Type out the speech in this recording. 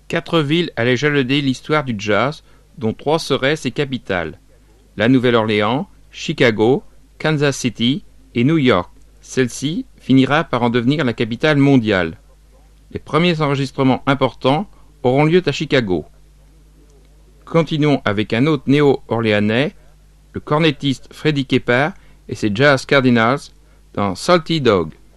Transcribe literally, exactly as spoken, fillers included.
Quatre villes allaient jalonner l'histoire du jazz, dont trois seraient ses capitales. La Nouvelle-Orléans, Chicago, Kansas City et New York. Celle-ci finira par en devenir la capitale mondiale. Les premiers enregistrements importants auront lieu à Chicago. Continuons avec un autre néo-orléanais, le cornettiste Freddie Keppard et ses Jazz Cardinals dans Salty Dog.